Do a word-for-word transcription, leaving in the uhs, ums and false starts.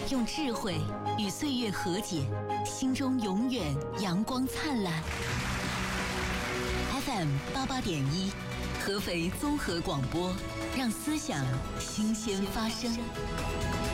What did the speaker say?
用智慧与岁月和解，心中永远阳光灿烂。F M 八八点一，合肥综合广播，让思想新鲜发生。